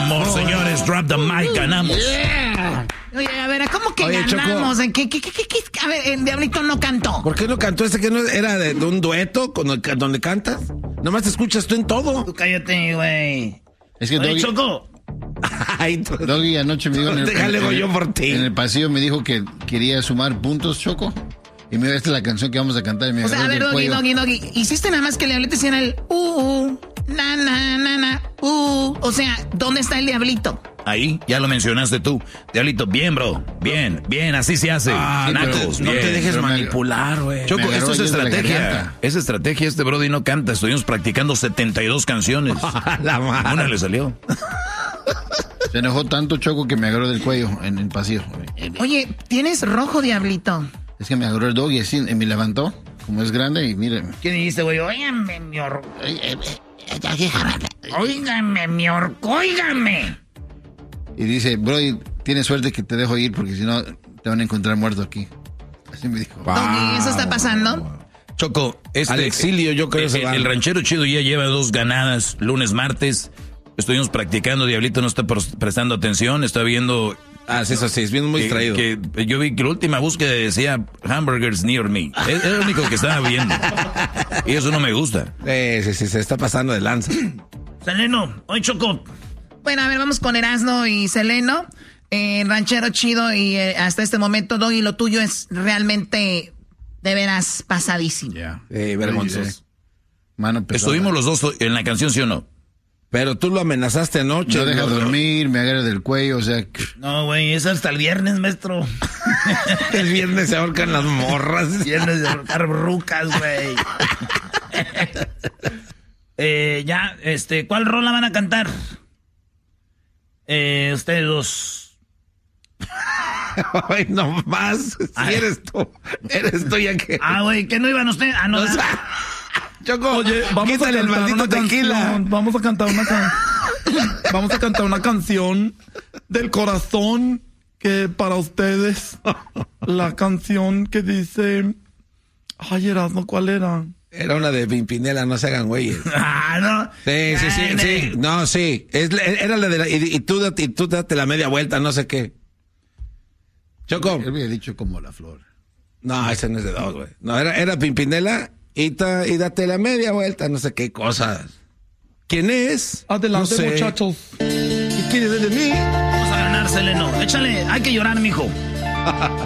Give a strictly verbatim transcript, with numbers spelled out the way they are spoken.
more, señores. Drop the mic, ganamos. Yeah. Oye, a ver, ¿cómo que Oye, ganamos? ¿En qué, qué, qué, qué? A ver, el Diablito no cantó. ¿Por qué no cantó? ¿Este que no era de, de un dueto con el, donde cantas? Nomás te escuchas tú en todo. Tú cállate, güey. Es que Oye, Doggy, Choco. Ay, Doggy anoche me dijo en el, Déjale, en, yo por ti. en el pasillo me dijo que quería sumar puntos, Choco. Y me dio esta la canción que vamos a cantar. Y me o sea, a ver, Doggy, Doggy, Doggy. Hiciste nada más que el Diablito hiciera el uh, uh, na, na, na, na, uh. O sea, ¿dónde está el Diablito? Ahí, ya lo mencionaste tú. Diablito, bien, bro. Bien, bien, así se hace. Ah, Nacos, no te dejes manipular, güey. Choco, esto es estrategia. Es estrategia. Este Brody no canta. Estuvimos practicando setenta y dos canciones. La madre. Una le salió. Se enojó tanto, Choco, que me agarró del cuello en el pasillo. Oye, ¿tienes rojo, Diablito? Es que me agarró el Doggy así y me levantó, como es grande, y mire. ¿Qué dijiste, güey? Óigame, mi orco. Óigame, mi orco, óigame. Y dice, Brody, tienes suerte que te dejo ir porque si no te van a encontrar muerto aquí. Así me dijo. Wow. Doggy, ¿eso está pasando? Choco, este, al exilio yo creo que el, el ranchero chido ya lleva dos ganadas, lunes, martes. Estuvimos practicando, Diablito no está prestando atención, está viendo... Ah, sí, eso sí, es bien muy distraído. Que, que yo vi que la última búsqueda decía hamburgers near me. Es, es lo único que estaba viendo. Y eso no me gusta. Sí, sí, sí, se está pasando de lanza. Seleno, hoy Choco. Bueno, a ver, vamos con Erasno y Seleno. Eh, ranchero chido y eh, hasta este momento, Doggy, lo tuyo es realmente de veras pasadísimo. Ya. Yeah. Eh, vergonzoso. Mano pesada. Estuvimos los dos en la canción, ¿sí o no? Pero tú lo amenazaste anoche. No deja no, dormir, me agarra del cuello, o sea... No, güey, eso hasta el viernes, maestro. El viernes se ahorcan las morras. El viernes se ahorcan rucas, güey. eh, ya, este, ¿cuál rola van a cantar? Eh, ustedes dos. Ay, no más. Si eres tú. Eres tú ya que... Ah, güey, ¿que no iban ustedes? Ah, no. O sea, Choco, oye, vamos a cantar el maldito una tequila. Canción, vamos a cantar una can... Vamos a cantar una canción del corazón que para ustedes la canción que dice, ay, Erasmo, ¿cuál era? Era una de Pimpinela, no se hagan güeyes. Ah, no. Sí, sí, sí, sí. No, sí. Es, era la de la, y, y, tú, y tú date la media vuelta, no sé qué. Choco. Él había dicho como la flor. No, ese no es de dos, güey. No, era, era Pimpinela y, ta, y date la media vuelta, no sé qué cosas. ¿Quién es? Adelante, no sé. muchachos. ¿Qué quieres de mí? Vamos a ganar, Seleno. Échale, hay que llorar, mijo.